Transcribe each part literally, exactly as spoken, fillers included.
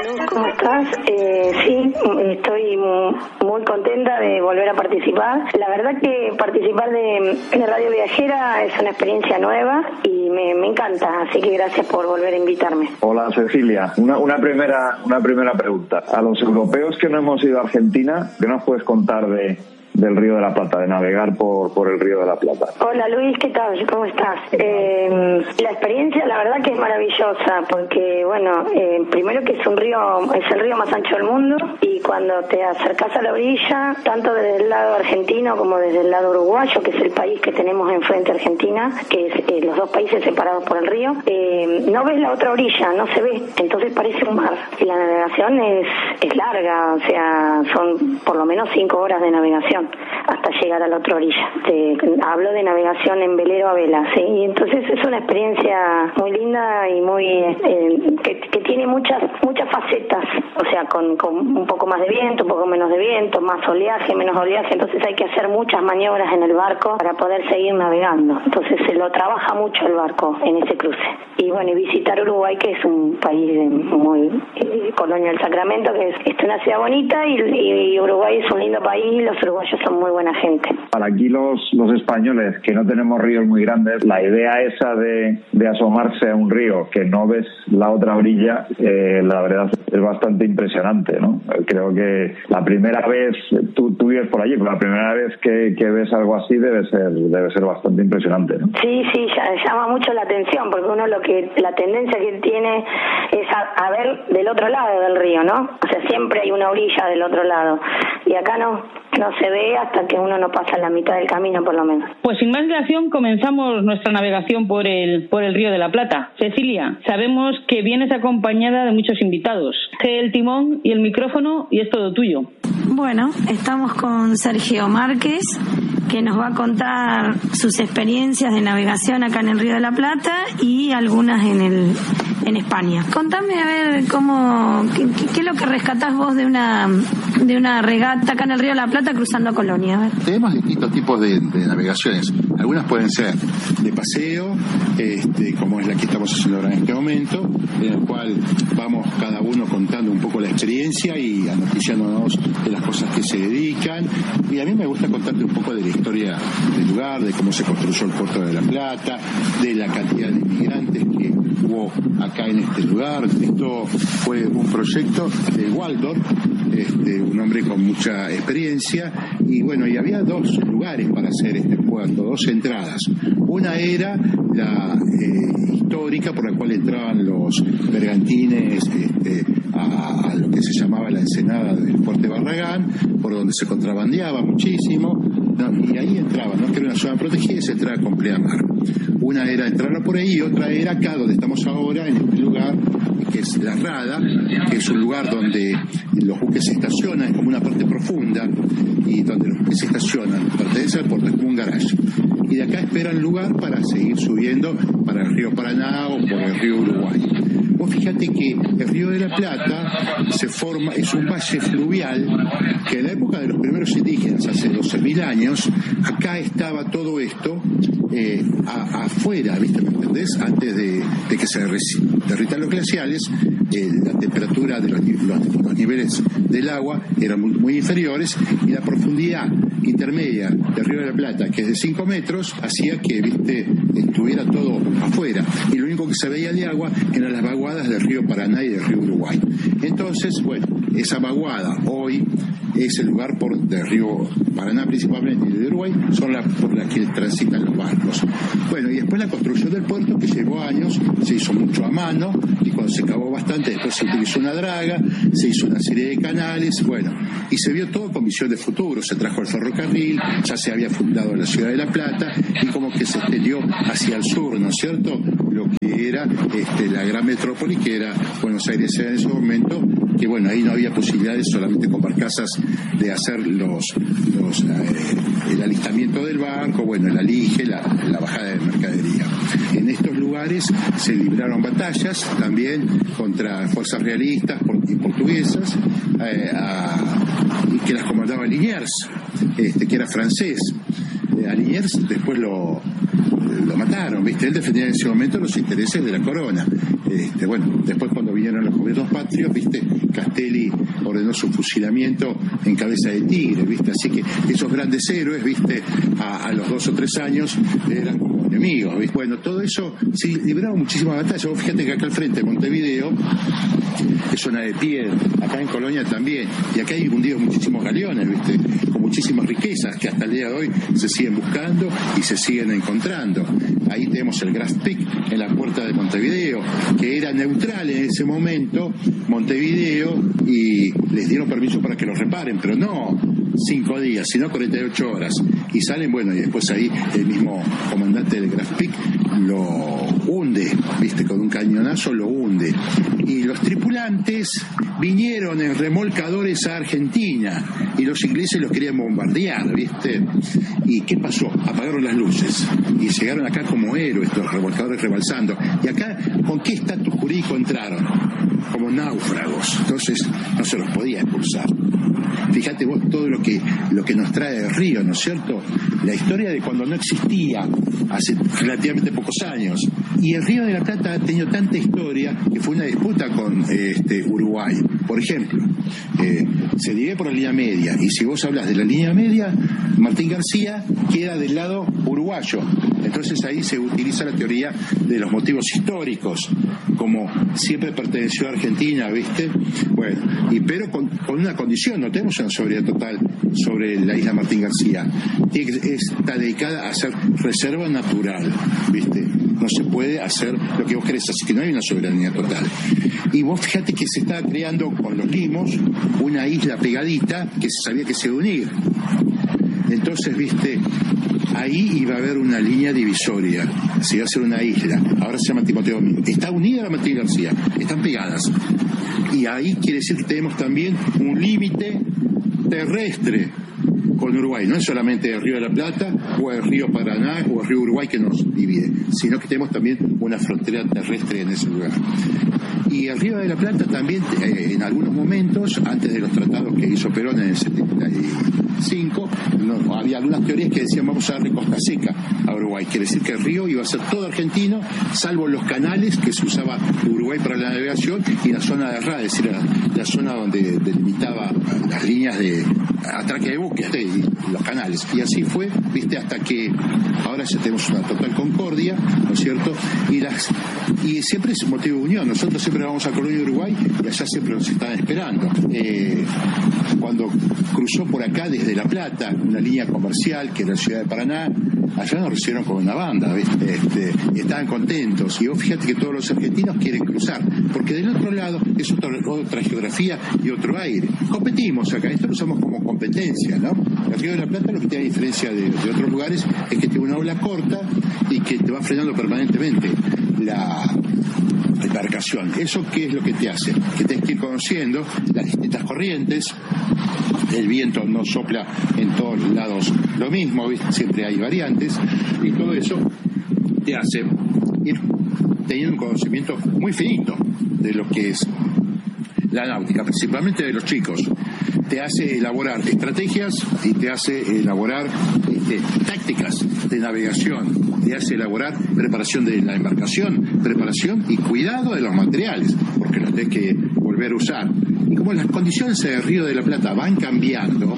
Luz, ¿cómo estás? Eh, sí, estoy muy contenta de volver a participar. La verdad que participar de, de Radio Viajera es una experiencia nueva y me, me encanta, así que gracias por volver a invitarme. Hola Cecilia, una, una primera una primera pregunta. A los europeos que no hemos ido a Argentina, ¿qué nos puedes contar de del Río de la Plata, de navegar por por el Río de la Plata? Hola Luis, ¿qué tal? ¿Cómo estás? Eh, la experiencia la verdad que es maravillosa porque, bueno, eh, primero que es un río, es el río más ancho del mundo y cuando te acercás a la orilla, tanto desde el lado argentino como desde el lado uruguayo, que es el país que tenemos enfrente a Argentina, que es eh, los dos países separados por el río, eh, no ves la otra orilla, no se ve, entonces parece un mar. Y la navegación es, es larga, o sea, son por lo menos cinco horas de navegación hasta llegar a la otra orilla. Te, hablo de navegación en velero a vela, ¿sí? Y entonces es una experiencia muy linda y muy eh, que, que tiene muchas muchas facetas, o sea, con, con un poco más de viento, un poco menos de viento, más oleaje, menos oleaje, entonces hay que hacer muchas maniobras en el barco para poder seguir navegando. Entonces se lo trabaja mucho el barco en ese cruce. Y bueno, y visitar Uruguay, que es un país muy eh, colonia del Sacramento, que es, es una ciudad bonita y, y Uruguay es un lindo país, los uruguayos son muy buena gente. Para aquí los los españoles que no tenemos ríos muy grandes, la idea esa de, de asomarse a un río que no ves la otra orilla, eh, la verdad es bastante impresionante, ¿no? Creo que la primera vez, tú, tú vives por allí, pero la primera vez que, que ves algo así debe ser debe ser bastante impresionante, ¿no? Sí, sí, llama mucho la atención porque uno lo que la tendencia que tiene es a, a ver del otro lado del río, ¿no? O sea, siempre hay una orilla del otro lado y acá no. No se ve hasta que uno no pasa la mitad del camino, por lo menos. Pues sin más dilación comenzamos nuestra navegación por el por el Río de la Plata. Cecilia, sabemos que vienes acompañada de muchos invitados. El timón y el micrófono y es todo tuyo. Bueno, estamos con Sergio Márquez, que nos va a contar sus experiencias de navegación acá en el Río de la Plata y algunas en el en España. Contame a ver cómo qué, qué es lo que rescatás vos de una de una regata acá en el Río de la Plata cruzando a Colonia. A ver. Tenemos distintos tipos de, de navegaciones. Algunas pueden ser de paseo, este, como es la que estamos haciendo ahora en este momento, en el cual vamos cada uno contando un poco la experiencia y anoticiándonos de las cosas que se dedican. Y a mí me gusta contarte un poco de la historia del lugar, de cómo se construyó el puerto de La Plata, de la cantidad de inmigrantes que hubo acá en este lugar. Esto fue un proyecto de Waldorf, este, un hombre con mucha experiencia, y bueno, y había dos lugares para hacer este puerto, dos entradas. Una era la eh, histórica, por la cual entraban los bergantines este, a, a lo que se llamaba la ensenada del Fuerte Barragán, por donde se contrabandeaba muchísimo, ¿no? Y ahí entraban, ¿no? Que era una zona protegida y se entraba con pleamar. Una era entrarla por ahí y otra era acá donde estamos ahora, en este lugar que es La Rada, que es un lugar donde los buques se estacionan, es como una parte profunda, y donde los buques se estacionan, pertenece al puerto, es como un garage. Y de acá esperan lugar para seguir subiendo para el río Paraná o por el río Uruguay. Vos fíjate que el Río de la Plata se forma, es un valle fluvial que en la época de los primeros indígenas, hace doce mil años, acá estaba todo esto eh, a, afuera, ¿viste? ¿Me entendés? Antes de, de que se derritan los glaciales, eh, la temperatura de los, los, los niveles del agua eran muy, muy inferiores y la profundidad intermedia del Río de la Plata, que es de cinco metros, hacía que, viste, estuviera todo afuera y lo único que se veía de agua eran las vaguadas del río Paraná y del río Uruguay. Entonces, bueno, esa vaguada hoy es el lugar por del río Paraná principalmente y de Uruguay, son las por las que transitan los barcos. Bueno, y después la construcción del puerto, que llevó años, se hizo mucho a mano, y cuando se acabó bastante, después se utilizó una draga, se hizo una serie de canales, bueno, y se vio todo con visión de futuro, se trajo el ferrocarril, ya se había fundado la ciudad de La Plata, y como que se extendió hacia el sur, ¿no es cierto?, lo que era este, la gran metrópoli, que era Buenos Aires en ese momento, que bueno, ahí no había posibilidades solamente con barcazas de hacer los, los eh, el alistamiento del barco, bueno, el alige, la, la bajada de mercadería. En estos lugares se libraron batallas también contra fuerzas realistas y portuguesas, eh, a, y que las comandaba Liniers, este, que era francés. Eh, a Liniers después lo lo mataron, ¿viste? Él defendía en ese momento los intereses de la corona. Este, bueno, después cuando vinieron los gobiernos patrios, ¿viste? Castelli ordenó su fusilamiento en Cabeza de Tigre, ¿viste? Así que esos grandes héroes, ¿viste? A, a los dos o tres años eran como enemigos, ¿viste? Bueno, todo eso sí libraba muchísimas batallas. Vos fíjate que acá al frente de Montevideo es zona de piedra, acá en Colonia también, y acá hay hundidos muchísimos galeones, ¿viste? Con muchísimas riquezas que hasta el día de hoy se siguen buscando y se siguen encontrando. Ahí tenemos el Grass Peak en la puerta de Montevideo, que era neutral en ese momento Montevideo, y les dieron permiso para que lo reparen, pero no cinco días, sino cuarenta y ocho horas. Y salen, bueno, y después ahí el mismo comandante del Grass Peak lo hunde, ¿viste? Con un cañonazo lo hunde. Y los tripulantes vinieron en remolcadores a Argentina y los ingleses los querían bombardear, ¿viste? ¿Y qué pasó? Apagaron las luces y llegaron acá como héroes, estos remolcadores rebalsando. Y acá, ¿con qué estatus jurídico entraron? Como náufragos. Entonces no se los podía expulsar. Fíjate vos todo lo que lo que nos trae el río, ¿no es cierto? La historia de cuando no existía, hace relativamente pocos años. Y el Río de la Plata ha tenido tanta historia que fue una disputa con este, Uruguay. Por ejemplo, eh, se divide por la línea media, y si vos hablas de la línea media, Martín García queda del lado uruguayo. Entonces ahí se utiliza la teoría de los motivos históricos, como siempre perteneció a Argentina, ¿viste? Bueno, y pero con, con una condición, no tenemos una soberanía total sobre la isla Martín García. Tiene que, está dedicada a ser reserva natural, ¿viste? No se puede hacer lo que vos querés, así que no hay una soberanía total. Y vos fíjate que se está creando con los limos una isla pegadita que se sabía que se iba a unir. Entonces, viste, ahí iba a haber una línea divisoria, se iba a hacer una isla, ahora se llama Timoteo Domingo. Está unida a la Martín García, están pegadas. Y ahí quiere decir que tenemos también un límite terrestre con Uruguay. No es solamente el Río de la Plata o el Río Paraná o el Río Uruguay que nos divide, sino que tenemos también una frontera terrestre en ese lugar. Y el Río de la Plata también, eh, en algunos momentos, antes de los tratados que hizo Perón en el setenta y cinco, no, había algunas teorías que decían vamos a darle costa seca a Uruguay. Quiere decir que el río iba a ser todo argentino, salvo los canales que se usaba Uruguay para la navegación y la zona de Arrá, es decir, la, la zona donde delimitaba las líneas de atraque de buques y los canales. Y así fue, viste, hasta que ahora ya tenemos una total concordia, ¿no es cierto? Y las y siempre es motivo de unión. Nosotros siempre vamos a Colonia de Uruguay y allá siempre nos están esperando. Eh, cuando cruzó por acá desde La Plata, una línea comercial que era la ciudad de Paraná, allá nos recibieron con una banda, ¿viste? Este, y estaban contentos. Y vos fíjate que todos los argentinos quieren cruzar, porque del otro lado es otra, otra geografía y otro aire. Competimos acá, esto lo usamos como competencia, ¿no? El Río de la Plata lo que tiene diferencia de, de otros lugares es que tiene una ola corta y que te va frenando permanentemente la embarcación. ¿Eso qué es lo que te hace? Que tienes que ir conociendo las distintas corrientes. El viento no sopla en todos lados lo mismo, ¿viste? Siempre hay variantes, y todo eso te hace ir teniendo un conocimiento muy finito de lo que es la náutica, principalmente de los chicos. Te hace elaborar estrategias y te hace elaborar este, tácticas de navegación, te hace elaborar preparación de la embarcación, preparación y cuidado de los materiales, porque los tenés que volver a usar. Y como las condiciones del Río de la Plata van cambiando,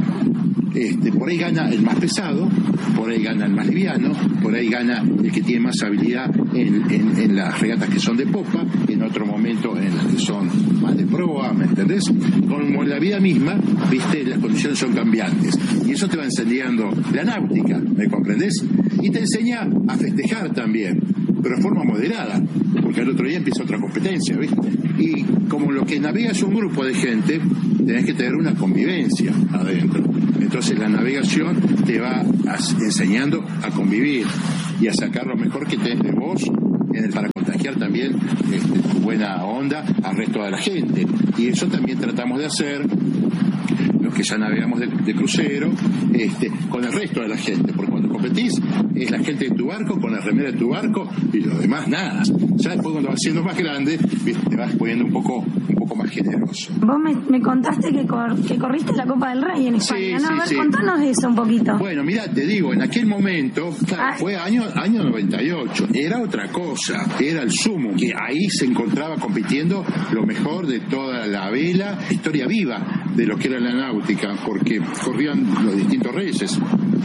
este, por ahí gana el más pesado, por ahí gana el más liviano, por ahí gana el que tiene más habilidad en, en, en las regatas que son de popa, en otro momento en las que son más de proa, ¿me entendés? Como en la vida misma, viste, las condiciones son cambiantes, y eso te va enseñando la náutica, ¿me comprendés? Y te enseña a festejar también, pero de forma moderada, porque al otro día empieza otra competencia, ¿viste? Y como lo que navega es un grupo de gente, tenés que tener una convivencia adentro. Entonces la navegación te va enseñando a convivir y a sacar lo mejor que tenés de vos en el, para contagiar también este, tu buena onda al resto de la gente. Y eso también tratamos de hacer los que ya navegamos de, de crucero este, con el resto de la gente, porque cuando competís es la gente de tu barco con la remera de tu barco y lo demás nada. Ya después cuando vas siendo más grande, te vas poniendo un poco un poco más generoso. Vos me, me contaste que, cor, que corriste la Copa del Rey en España, sí, ¿no? Sí, a ver, sí. contanos de eso un poquito. Bueno, mira, te digo, en aquel momento, claro, ah. fue año, año noventa y ocho, era otra cosa, era el sumo, que ahí se encontraba compitiendo lo mejor de toda la vela, historia viva de lo que era la náutica, porque corrían los distintos reyes.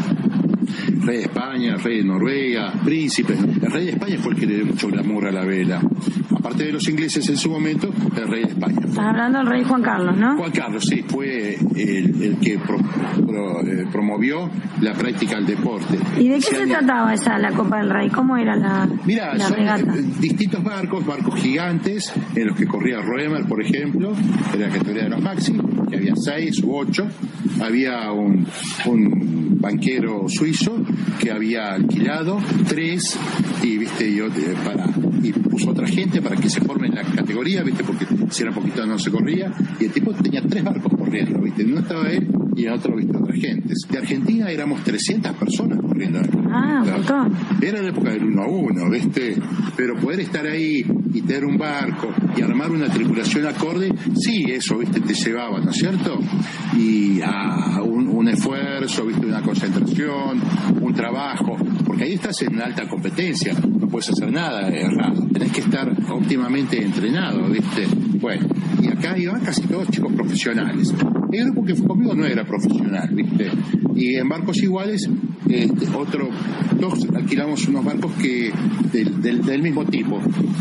Rey de España, rey de Noruega, príncipes. El rey de España fue el que le dio mucho glamour a la vela. Aparte de los ingleses en su momento, el rey de España. Estás hablando del rey Juan Carlos, ¿no? Juan Carlos, sí, fue el, el que pro, pro, eh, promovió la práctica del deporte. ¿Y de qué se se añade... trataba esa, la Copa del Rey? ¿Cómo era la, Mira, la son regata? distintos barcos, barcos gigantes, en los que corría Roemer, por ejemplo, era la categoría de los maxi, que había seis u ocho. Había un, un banquero suizo que había alquilado tres y viste y, para, y puso otra gente para que se forme en la categoría, viste, porque si era poquito no se corría, y el tipo tenía tres barcos corriendo, viste, en uno estaba él y en otro viste otra gente. De Argentina éramos trescientas personas corriendo. Ah, un montón. Era la época del uno a uno, viste, pero poder estar ahí y tener un barco y armar una tripulación acorde, sí, eso, viste, te llevaba, ¿no es cierto? Y a un, un esfuerzo, viste, una concentración, un trabajo, porque ahí estás en una alta competencia, no puedes hacer nada errado, tenés que estar óptimamente entrenado, viste. Bueno, y acá iban casi todos chicos profesionales. El grupo que fue conmigo no era profesional, viste, y en barcos iguales, este, otro, dos alquilamos unos barcos que del, del, del mismo tipo.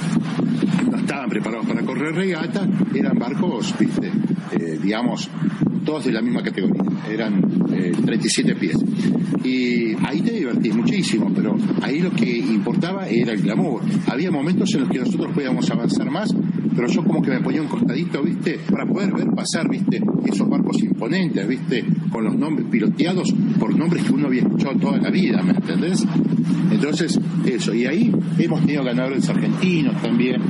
No estaban preparados para correr regata, eran barcos, viste, eh, digamos, todos de la misma categoría, eran eh, treinta y siete pies. Y ahí te divertís muchísimo, pero ahí lo que importaba era el glamour. Había momentos en los que nosotros podíamos avanzar más, pero yo como que me ponía un costadito, viste, para poder ver pasar, viste, esos barcos imponentes, viste, con los nombres piloteados por nombres que uno había escuchado toda la vida, ¿me entendés? Entonces, eso, y ahí hemos tenido ganadores argentinos también.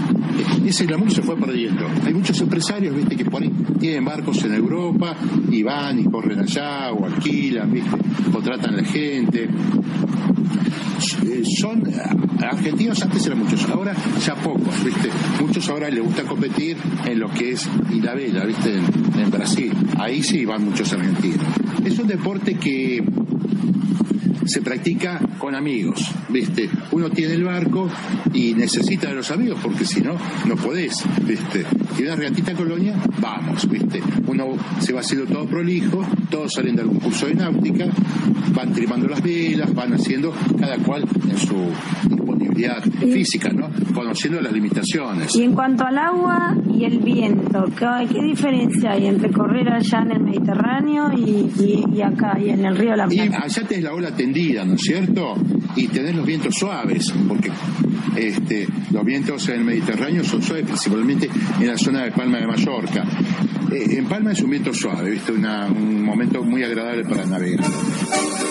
Ese glamour se fue perdiendo. Hay muchos empresarios, viste, que por ahí tienen barcos en Europa y van y corren allá o alquilan, viste, contratan a la gente. Son argentinos, antes eran muchos, ahora ya pocos, viste. Muchos ahora les gusta competir en lo que es y la vela, viste, en, en Brasil. Ahí sí van muchos argentinos. Es un deporte que se practica con amigos, ¿viste? Uno tiene el barco y necesita de los amigos porque si no, no podés, ¿viste? Y una regatita Colonia, vamos, ¿viste? Uno se va haciendo todo prolijo, todos salen de algún curso de náutica, van trimando las velas, van haciendo cada cual en su disponibilidad y, física, ¿no? Conociendo las limitaciones. Y en cuanto al agua y el viento, ¿qué, qué diferencia hay entre correr allá en el Mediterráneo y, y, y acá, y en el Río de la Plata? Y allá tenés la ola tendida, ¿no es cierto? Y tenés los vientos suaves, porque este, los vientos en el Mediterráneo son suaves, principalmente en la zona de Palma de Mallorca. Eh, en Palma es un viento suave, ¿viste? Una, un momento muy agradable para navegar.